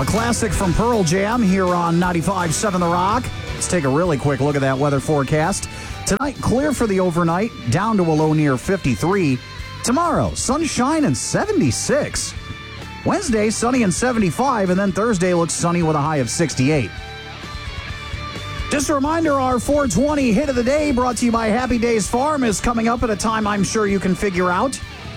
A classic from Pearl Jam here on 95.7 The Rock. Let's take a really quick look at that weather forecast. Tonight, clear for the overnight, down to a low near 53. Tomorrow, sunshine and 76. Wednesday, sunny and 75, and then Thursday looks sunny with a high of 68. Just a reminder, our 420 hit of the day, brought to you by Happy Days Farm, is coming up at a time I'm sure you can figure out.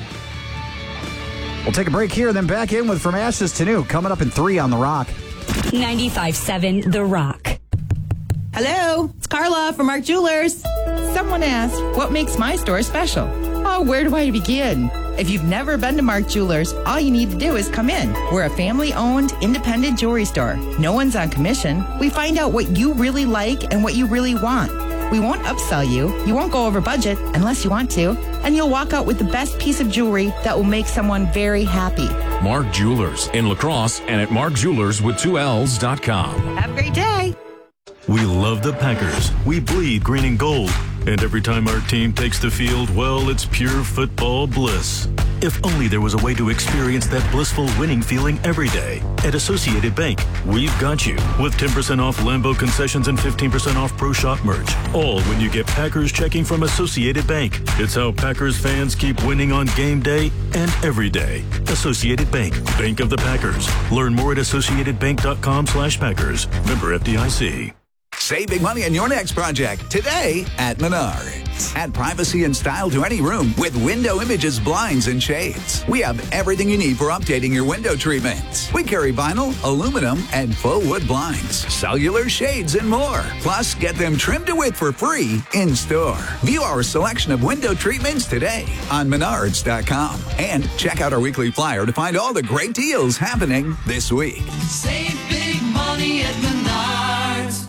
We'll take a break here, then back in with From Ashes to New, coming up in 3 on The Rock. 95.7 The Rock. Hello, it's Carla from Mark Jewelers. Someone asked, what makes my store special? Oh, where do I begin? If you've never been to Mark Jewelers, all you need to do is come in. We're a family-owned, independent jewelry store. No one's on commission. We find out what you really like and what you really want. We won't upsell you. You won't go over budget unless you want to. And you'll walk out with the best piece of jewelry that will make someone very happy. Mark Jewelers in La Crosse and at markjewelers.com. Have a great day. We love the Packers. We bleed green and gold. And every time our team takes the field, well, it's pure football bliss. If only there was a way to experience that blissful winning feeling every day. At Associated Bank, we've got you. With 10% off Lambeau concessions and 15% off Pro Shop merch. All when you get Packers checking from Associated Bank. It's how Packers fans keep winning on game day and every day. Associated Bank, Bank of the Packers. Learn more at associatedbank.com/Packers. Member FDIC. Save big money on your next project today at Menards. Add privacy and style to any room with Window Images blinds and shades. We have everything you need for updating your window treatments. We carry vinyl, aluminum, and faux wood blinds, cellular shades, and more. Plus, get them trimmed to width for free in store. View our selection of window treatments today on Menards.com. And check out our weekly flyer to find all the great deals happening this week. Save big money at Menards.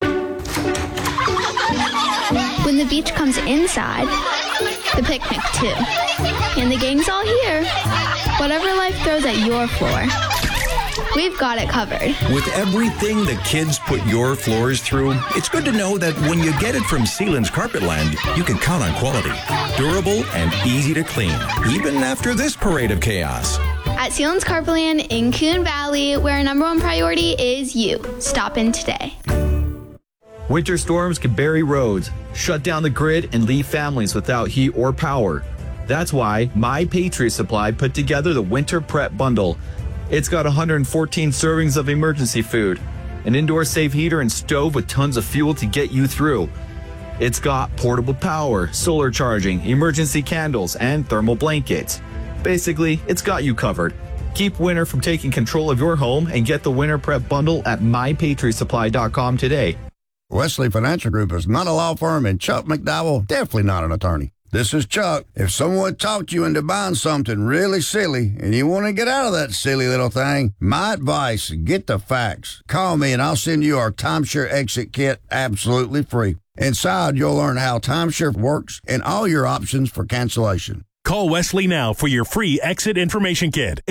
When the beach comes inside, the picnic too. And the gang's all here. Whatever life throws at your floor, we've got it covered. With everything the kids put your floors through, it's good to know that when you get it from Sealand's Carpetland, you can count on quality, durable, and easy to clean, even after this parade of chaos. At Sealand's Carpetland in Coon Valley, where our number one priority is you. Stop in today. Winter storms can bury roads, shut down the grid, and leave families without heat or power. That's why My Patriot Supply put together the Winter Prep Bundle. It's got 114 servings of emergency food, an indoor safe heater and stove with tons of fuel to get you through. It's got portable power, solar charging, emergency candles, and thermal blankets. Basically, it's got you covered. Keep winter from taking control of your home and get the Winter Prep Bundle at mypatriotsupply.com today. Wesley Financial Group is not a law firm, and Chuck McDowell definitely not an attorney. This is Chuck. If someone talked you into buying something really silly and you want to get out of that silly little thing, my advice, get the facts. Call me and I'll send you our timeshare exit kit absolutely free. Inside, you'll learn how timeshare works and all your options for cancellation. Call Wesley now for your free exit information kit.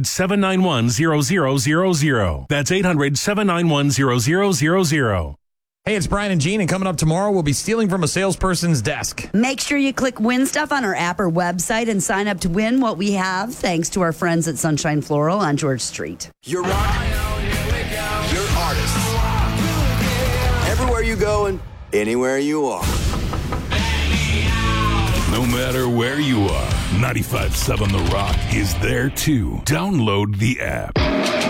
800-791-0000. That's 800-791-0000. Hey, it's Brian and Gene, and coming up tomorrow, we'll be stealing from a salesperson's desk. Make sure you click Win Stuff on our app or website and sign up to win what we have, thanks to our friends at Sunshine Floral on George Street. Your rock, your artists. Everywhere you go and anywhere you are. No matter where you are, 95.7 The Rock is there too. Download the app.